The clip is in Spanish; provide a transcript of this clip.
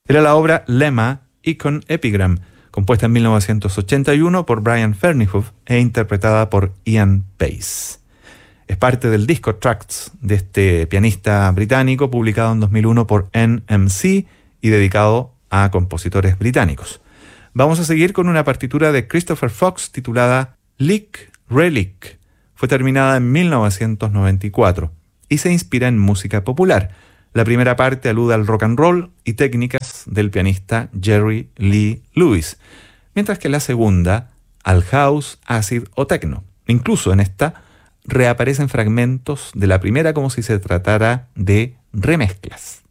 Era la obra Lemma Icon Epigram, compuesta en 1981 por Brian Ferneyhough e interpretada por Ian Pace. Es parte del disco Tracts de este pianista británico, publicado en 2001 por NMC y dedicado a compositores británicos. Vamos a seguir con una partitura de Christopher Fox titulada Lick Relic. Fue terminada en 1994 y se inspira en música popular. La primera parte alude al rock and roll y técnicas del pianista Jerry Lee Lewis, mientras que la segunda al house, acid o techno. Incluso en esta reaparecen fragmentos de la primera como si se tratara de remezclas.